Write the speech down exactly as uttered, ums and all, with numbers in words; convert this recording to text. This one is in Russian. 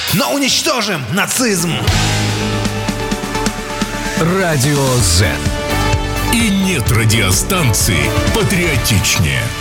но уничтожим нацизм. Радио Z. И нет радиостанции патриотичнее.